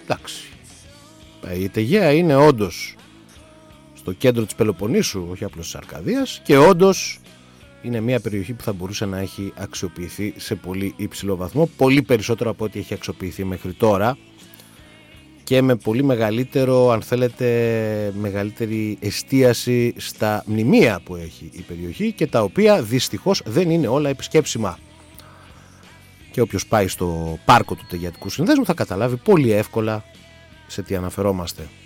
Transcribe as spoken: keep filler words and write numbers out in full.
εντάξει, η Αιγαία είναι όντως στο κέντρο της Πελοποννήσου, όχι απλώς της Αρκαδίας, και όντως είναι μια περιοχή που θα μπορούσε να έχει αξιοποιηθεί σε πολύ υψηλό βαθμό, πολύ περισσότερο από ό,τι έχει αξιοποιηθεί μέχρι τώρα, και με πολύ μεγαλύτερο, αν θέλετε, μεγαλύτερη εστίαση στα μνημεία που έχει η περιοχή και τα οποία δυστυχώς δεν είναι όλα επισκέψιμα. Και όποιος πάει στο πάρκο του Τεγιατικού Συνδέσμου θα καταλάβει πολύ εύκολα σε τι αναφερόμαστε.